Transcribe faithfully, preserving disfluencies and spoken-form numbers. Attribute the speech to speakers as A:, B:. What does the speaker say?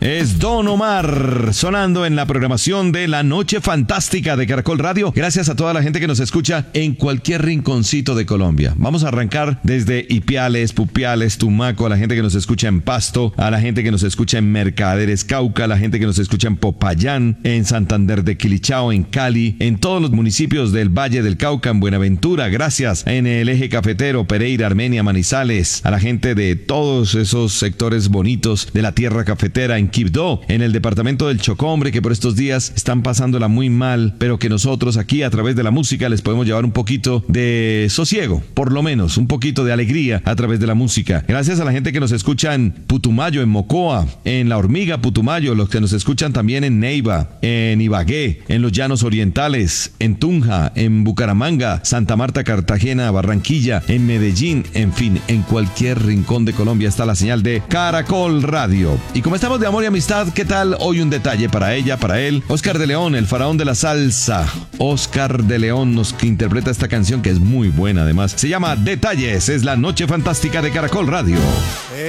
A: Es Don Omar sonando en la programación de La Noche Fantástica de Caracol Radio. Gracias a toda la gente que nos escucha en cualquier rinconcito de Colombia. Vamos a arrancar desde Ipiales, Pupiales, Tumaco, a la gente que nos escucha en Pasto, a la gente que nos escucha en Mercaderes, Cauca, a la gente que nos escucha en Popayán, en Santander de Quilichao, en Cali, en todos los municipios del Valle del Cauca, en Buenaventura. Gracias en el eje cafetero, Pereira, Armenia, Manizales, a la gente de todos esos sectores bonitos de la tierra cafetera, en Quibdó, en el departamento del Chocó, hombre, que por estos días están pasándola muy mal, pero que nosotros aquí a través de la música les podemos llevar un poquito de sosiego, por lo menos un poquito de alegría a través de la música. Gracias a la gente que nos escucha en Putumayo, en Mocoa, en La Hormiga, Putumayo, los que nos escuchan también en Neiva, en Ibagué, en los Llanos Orientales, en Tunja, en Bucaramanga, Santa Marta, Cartagena, Barranquilla, en Medellín, en fin, en cualquier rincón de Colombia está la señal de Caracol Radio. Y como estamos de amor y amistad, ¿qué tal? Hoy un detalle para ella, para él. Oscar de León, el faraón de la salsa. Oscar de León nos interpreta esta canción que es muy buena además. Se llama Detalles, es La Noche Fantástica de Caracol Radio.